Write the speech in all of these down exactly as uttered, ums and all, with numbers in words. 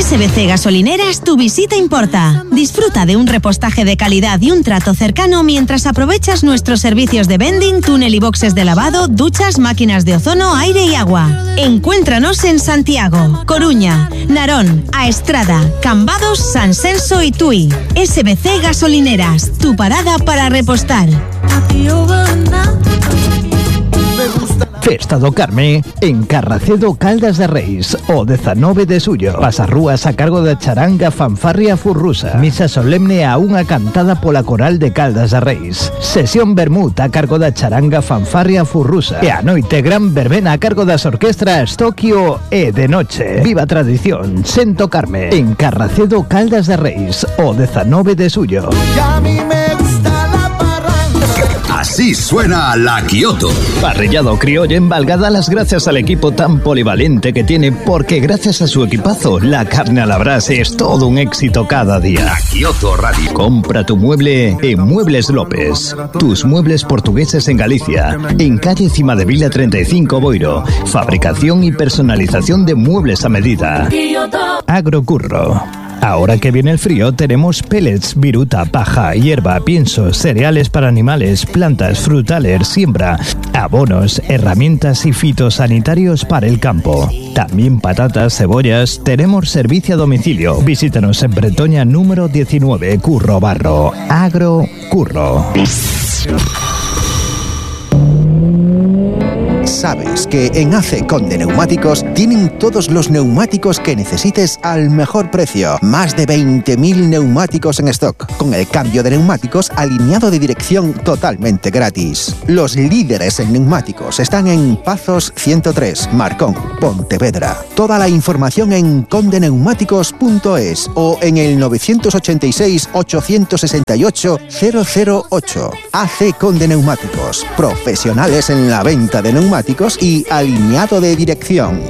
S B C Gasolineras, tu visita importa. Disfruta de un repostaje de calidad y un trato cercano mientras aprovechas nuestros servicios de vending, túnel y boxes de lavado, duchas, máquinas de ozono, aire y agua. Encuéntranos en Santiago, Coruña, Narón, Aestrada, Cambados, San Senso y Tui. S B C Gasolineras, tu parada para repostar. Festa do Carme en Carracedo, Caldas de Reis, o dezanove de suyo. Pasarrúas a cargo da charanga Fanfarria Furrusa. Misa solemne a unha cantada pola coral de Caldas de Reis. Sesión vermut a cargo da charanga Fanfarria Furrusa. E a noite gran verbena a cargo das orquestras Tokio e De Noche. Viva tradición, sen tocarme. En Carracedo, Caldas de Reis, o dezanove de suyo. Así suena la Kioto. Parrillado criolla embalgada, las gracias al equipo tan polivalente que tiene, porque gracias a su equipazo, la carne a la brasa es todo un éxito cada día. La Kioto Radio. Compra tu mueble en Muebles López. Tus muebles portugueses en Galicia. En calle Cimadevila treinta y cinco, Boiro. Fabricación y personalización de muebles a medida. Agrocurro. Ahora que viene el frío, tenemos pellets, viruta, paja, hierba, piensos, cereales para animales, plantas, frutales, siembra, abonos, herramientas y fitosanitarios para el campo. También patatas, cebollas. Tenemos servicio a domicilio. Visítanos en Bretoña número diecinueve, Curro Barro. Agro Curro. ¿Sabes que en A C Conde Neumáticos tienen todos los neumáticos que necesites al mejor precio? Más de veinte mil neumáticos en stock, con el cambio de neumáticos alineado de dirección totalmente gratis. Los líderes en neumáticos están en Pazos ciento tres, Marcón, Pontevedra. Toda la información en conde neumáticos punto es o en el nueve ocho seis, ocho seis ocho, cero cero ocho. A C Conde Neumáticos, profesionales en la venta de neumáticos y alineado de dirección.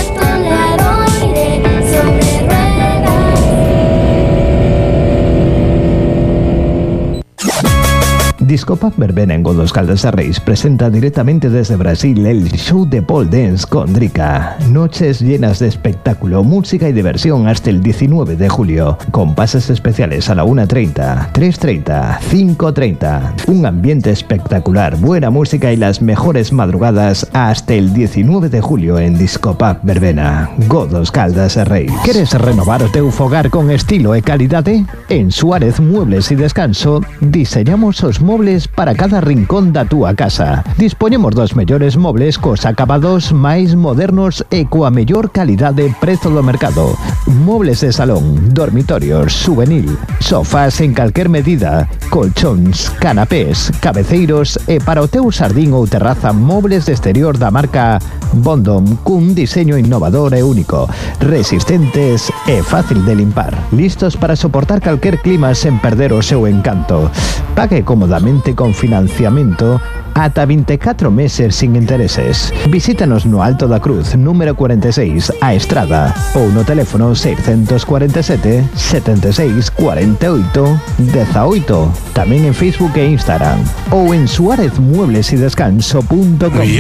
Discopac Verbena en Godos, Caldas de Reis presenta directamente desde Brasil el show de pole dance con Drica. Noches llenas de espectáculo, música y diversión hasta el diecinueve de julio, con pases especiales a la una treinta, tres treinta, cinco treinta. Un ambiente espectacular, buena música y las mejores madrugadas hasta el diecinueve de julio en Discopac Verbena, Godos, Caldas de Reis. ¿Quieres renovar o teu fogar con estilo e calidade? En Suárez Muebles y Descanso diseñamos os móviles para cada rincón da túa casa. Dispoñemos dos mellores móviles cos acabados máis modernos e coa mellor calidade e prezo do mercado. Móviles de salón, dormitorios, juvenil, sofás en calquer medida, colchóns, canapés, cabeceiros e para o teu xardín ou terraza móviles de exterior da marca Bondom cun diseño innovador e único, resistentes e fácil de limpar. Listos para soportar calquer clima sen perder o seu encanto. Pague cómodamente con financiamento ata vinte e catro meses sin intereses. Visítanos no Alto da Cruz, número cuarenta y seis, a Estrada, ou no teléfono seiscentos cuarenta y siete, setenta y seis, cuarenta y ocho, dieciocho. Tamén en Facebook e Instagram, ou en suárez muebles y descanso punto com.